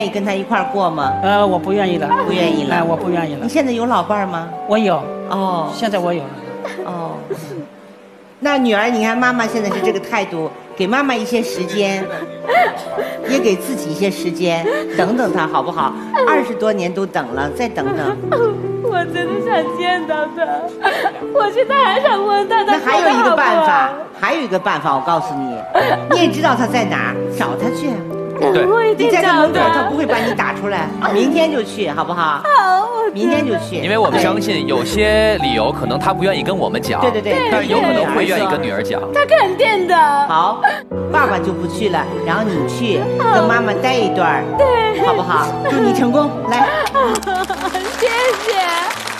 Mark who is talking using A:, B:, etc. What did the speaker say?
A: 愿意跟他一块儿过吗？
B: 我不愿意了，
A: 不愿意了，
B: 我不愿意了。
A: 你现在有老伴儿吗？
B: 我有，
A: 哦，
B: 现在我有了。
A: 哦，那女儿，你看妈妈现在是这个态度，给妈妈一些时间，也给自己一些时间，等等她好不好？20多年都等了，再等等。
C: 我真的想见到他，我现在还想问他，
A: 那还有一个办法，还有一个办法，我告诉你，你也知道他在哪儿，找他去。
D: 对，
C: 我一定
A: 你在他
C: 找
A: 门口，他
C: 他。
A: 不会把你打出来。明天就去，好不好？
C: 好，
A: 明天就去。
D: 因为我们相信有些理由可能他不愿意跟我们讲，
A: 对对对，
D: 但是有可能会愿意跟女儿讲。
C: 他肯定的。
A: 好，爸爸就不去了，然后你去跟妈妈待一段儿，
C: 对，
A: 好不好？祝你成功，来。
C: 谢谢。